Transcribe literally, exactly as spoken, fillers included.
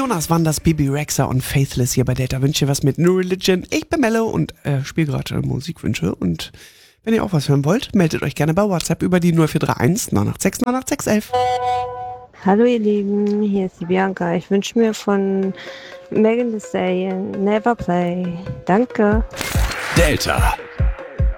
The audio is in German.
Jonas waren das, Bibi Rexha und Faithless hier bei Delta. Wünsche was mit New Religion. Ich bin Mello und äh, spiele gerade Musikwünsche. Und wenn ihr auch was hören wollt, meldet euch gerne bei WhatsApp über die null vier drei eins neun acht sechs neun acht sechs eins eins. Hallo ihr Lieben, hier ist die Bianca. Ich wünsche mir von Megan Thee Stallion Never Play. Danke. Delta.